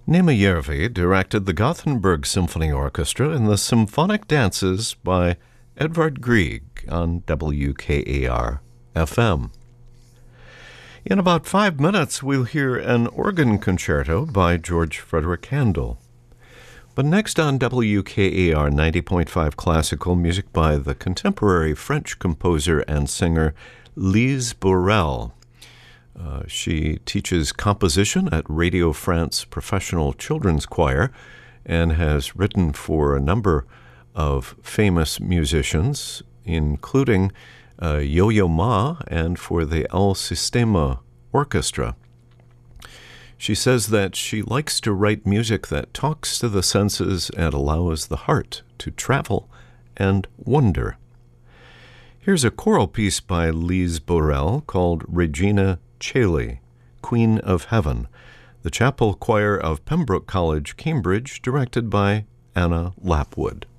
Nema Järvi directed the Gothenburg Symphony Orchestra in the Symphonic Dances by Edvard Grieg on WKAR-FM. In about 5 minutes, we'll hear an organ concerto by George Frederick Handel. But next on WKAR 90.5 Classical, music by the contemporary French composer and singer Lise Bourrel. She teaches composition at Radio France Professional Children's Choir and has written for a number of famous musicians, including Yo-Yo Ma and for the El Sistema Orchestra. She says that she likes to write music that talks to the senses and allows the heart to travel and wonder. Here's a choral piece by Lise Bourrel called Regina Caeli, Queen of Heaven, the chapel choir of Pembroke College, Cambridge, directed by Anna Lapwood.